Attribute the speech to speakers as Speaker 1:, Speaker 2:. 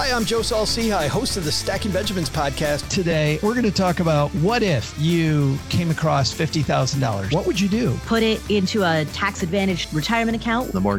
Speaker 1: Hi, I'm Joe Saul-Sehy, host of the Stacking Benjamins podcast.
Speaker 2: Today, we're going to talk about what if you came across $50,000? What would you do?
Speaker 3: Put it into a tax-advantaged retirement account.
Speaker 2: The more